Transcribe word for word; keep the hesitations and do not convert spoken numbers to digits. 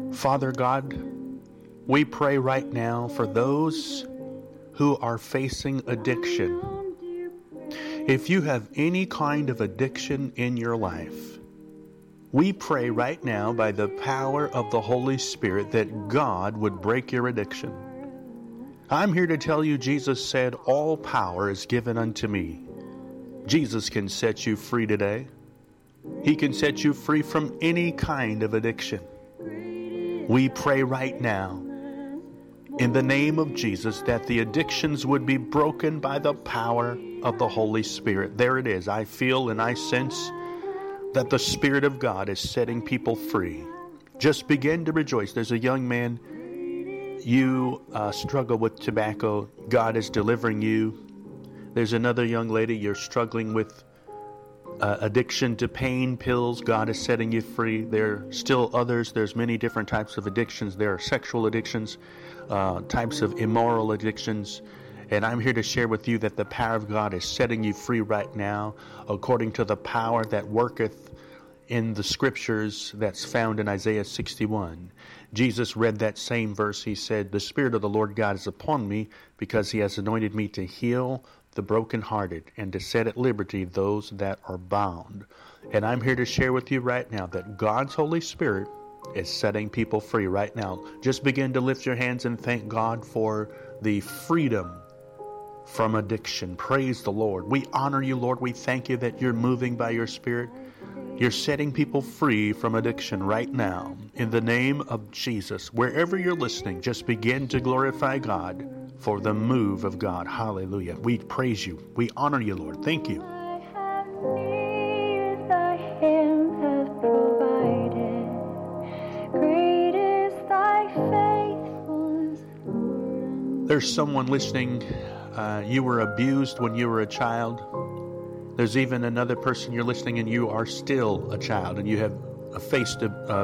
Father God, we pray right now for those who are facing addiction. If you have any kind of addiction in your life, we pray right now by the power of the Holy Spirit that God would break your addiction. I'm here to tell you, Jesus said, all power is given unto me. Jesus can set you free today. He can set you free from any kind of addiction. We pray right now, in the name of Jesus, that the addictions would be broken by the power of the Holy Spirit. There it is. I feel and I sense that the Spirit of God is setting people free. Just begin to rejoice. There's a young man, you uh, struggle with tobacco. God is delivering you. There's another young lady, you're struggling with uh, addiction to pain pills. God is setting you free. There are still others. There's many different types of addictions. There are sexual addictions, uh, types of immoral addictions. And I'm here to share with you that the power of God is setting you free right now, according to the power that worketh in the scriptures that's found in Isaiah sixty-one. Jesus read that same verse. He said, the Spirit of the Lord God is upon me, because he has anointed me to heal the brokenhearted and to set at liberty those that are bound. And I'm here to share with you right now that God's Holy Spirit is setting people free right now. Just begin to lift your hands and thank God for the freedom from addiction. Praise the Lord. We honor you, Lord. We thank you that you're moving by your Spirit. You're setting people free from addiction right now. In the name of Jesus, wherever you're listening, just begin to glorify God for the move of God. Hallelujah. We praise you. We honor you, Lord. Thank you. I have needed, thy hand hath provided. Great is thy faithfulness. There's someone listening. Uh, you were abused when you were a child. There's even another person you're listening and you are still a child and you have faced a,